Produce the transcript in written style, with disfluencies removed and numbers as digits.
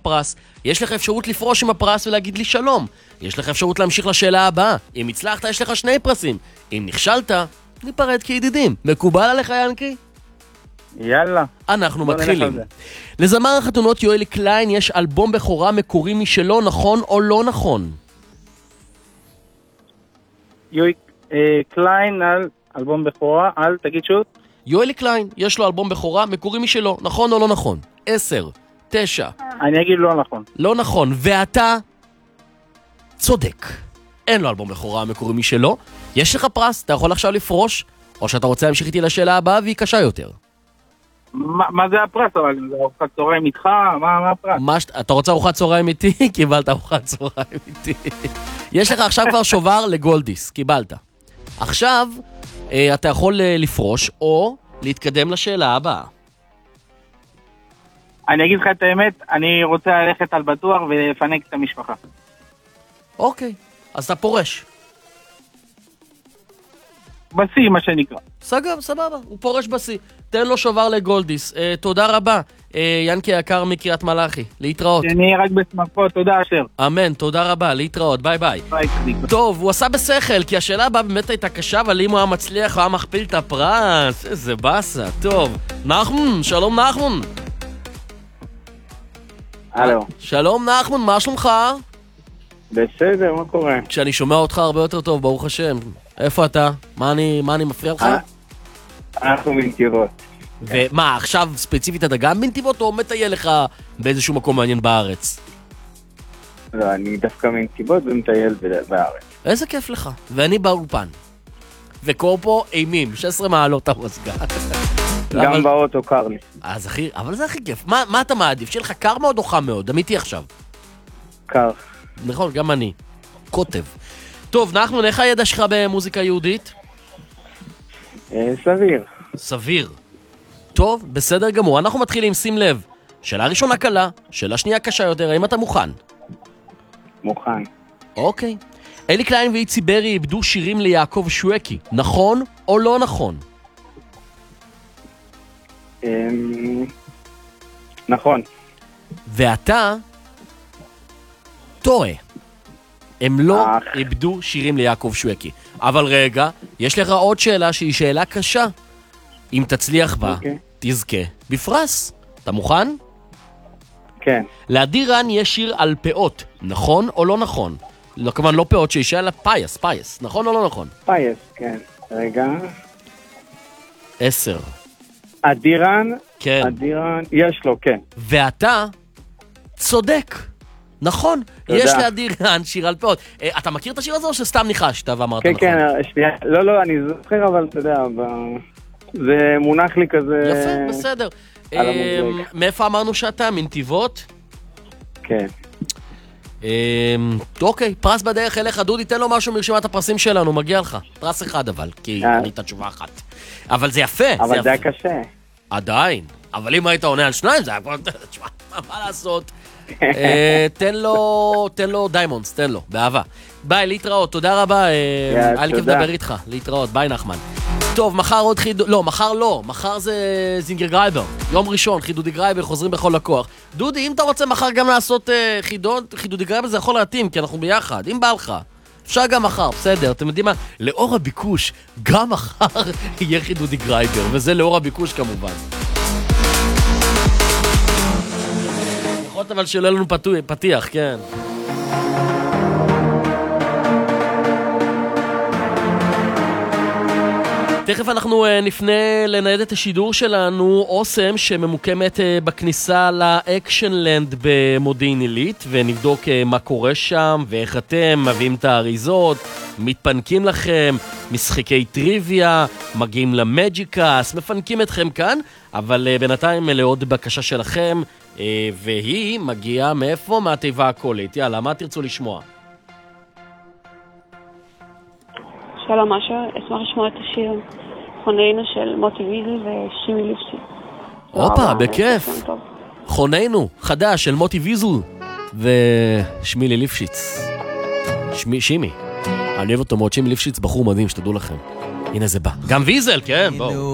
הפרס. יש לך אפשרות לפרוש עם הפרס ולהגיד לי שלום. יש לך אפשרות להמשיך לשאלה הבאה. אם הצלחת, יש לך 2 פרסים. אם נכשלת, ניפרד כידידים. מקובל עליך, ינקי? יאללה. אנחנו מתחילים. לזמר החתונות יואלי קליין יש אלבום בכורה מקורי משלו, נכון או לא נכון? יואלי קליין על אלבום בכורה, תגיד שוב. יואלי קליין, יש לו אלבום בכורה מקורי משלו, נכון או לא נכון? 10, 9. אני אגיד לא נכון. לא נכון, ואתה צודק. אין לו אלבום בכורה מקורי משלו. יש לך פרס, אתה יכול עכשיו לפרוש, או שאתה רוצה להמשיך איתי לשאלה הבאה והיא קשה יותר. מה זה הפרס? אבל זה ארוחת צהריים איתך? מה הפרס? אתה רוצה ארוחת צהריים איתי? קיבלת ארוחת צהריים איתי. יש לך עכשיו כבר שובר לגולדיס, קיבלת. עכשיו אתה יכול לפרוש או להתקדם לשאלה הבאה. אני אגיד לך את האמת, אני רוצה ללכת על בטוח ולפנק את המשפחה. אוקיי, אז אתה פורש. בסי, מה שנקרא. סבבה, הוא פורש בסי. תן לו שובר לגולדיס. תודה רבה, ינקי היקר מקריית מלאכי. להתראות. שנהיה רק בשמחות, תודה אשר. אמן, תודה רבה, להתראות, ביי ביי. ביי. טוב, הוא עשה בשכל, כי השאלה הבאה באמת הייתה קשה, אבל אם הוא היה מצליח, הוא היה מכפיל את הפרס. איזה בסה, טוב. נחמן, שלום נחמן. הלו. שלום נחמן, מה שלומך? בסדר, מה קורה? כשאני שומע אותך הרבה יותר טוב, ברוך השם. איפה אתה? מה אני מפריע לך? אנחנו מנתיבות. ומה, עכשיו ספציפית אתה גם בנתיבות או מטייל לך באיזשהו מקום מעניין בארץ? לא, אני דווקא מנתיבות ומטייל בארץ. איזה כיף לך. ואני באולפן. וקור פה אימים, 16 מעלות המזגן. גם באוטו קר לי. אבל זה הכי כיף. מה אתה מעדיף? שיהיה לך קר מאוד או חם מאוד? אמיתי עכשיו. קר. נכון, גם אני. כותב. טוב, נחמן, איך הידע שלך במוזיקה יהודית? סביר. סביר. טוב, בסדר גמור. אנחנו מתחילים, שים לב. שאלה ראשונה קלה, שאלה שנייה קשה יותר, האם אתה מוכן? מוכן. אוקיי. אלי קליין ואיצי ברי איבדו שירים ליעקב שווקי, נכון או לא נכון? נכון. ואתה טועה. הם לא איבדו שירים ליעקב שווקי. אבל רגע, יש לך עוד שאלה שהיא שאלה קשה. אם תצליח בה, תזכה בפרס. אתה מוכן? כן. לעדי רן יש שיר על פאות, נכון או לא נכון? לא, כמובן לא פאות שישאל, אלא פייס, נכון או לא נכון? פייס, כן. רגע. 10. אדירן? כן. אדירן, יש לו, כן. ואתה צודק. נכון, תודה. יש לעדי רן שיר על פאות. אתה מכיר את השיר הזה או שסתם ניחשת ואמרת כן, נכון? כן, שנייה. לא, אני זוכר, אבל אתה יודע, זה מונח לי כזה... יפה, בסדר. על המוזג. מאיפה אמרנו שאתה? מנתיבות? כן. אוקיי, פרס בדרך אליך. דודי, תן לו משהו מרשימת הפרסים שלנו, מגיע לך. פרס אחד אבל, כי ענית תשובה אחת. אבל זה יפה. אבל זה היה קשה. עדיין. אבל אם היית עונה על 2, זה היה כבר... תשמע, מה לעשות? תן לו דיימונדס, תן לו, באהבה. ביי, להתראות, תודה רבה. היה לי כיף לדבר איתך, להתראות, ביי נחמן. טוב, מחר עוד חידוד... לא, מחר זה זינגר גרייבר. יום ראשון, חידודי גרייבר, חוזרים בכל לקוח. דודי, אם אתה רוצה מחר גם לעשות חידודי גרייבר, זה יכול להתאים, כי אנחנו ביחד, אם בא לך. אפשר גם מחר, בסדר, אתם יודעים מה? לאור הביקוש, גם מחר יהיה חידודי גרייבר, וזה לאור הביקוש כמובן. יכולת אבל שלא לנו פתיח, כן. תכף אנחנו נפנה לניידת השידור שלנו, אוסם, שממוקמת בכניסה לאקשנלנד במודיעין עילית, ונבדוק מה קורה שם, ואיך אתם מביאים את האריזות, מתפנקים לכם, משחקי טריוויה, מגיעים למג'יקס, מפנקים אתכם כאן, אבל בינתיים לעוד בקשה שלכם, והיא מגיעה מאיפה? מהתיבה הקולית. יאללה, מה תרצו לשמוע? שלום אשר, אשמח לשמוע את השיר חוננו של מוטי ויזל ושימי ליפשיץ. הופה, בכיף. חוננו, חדש של מוטי ויזל ושמילי ליפשיץ. שימי. אני אוהב אותו מאוד, שימי ליפשיץ בחור מדהים, שתדעו לכם. הנה זה בא. גם ויזל, כן, בואו.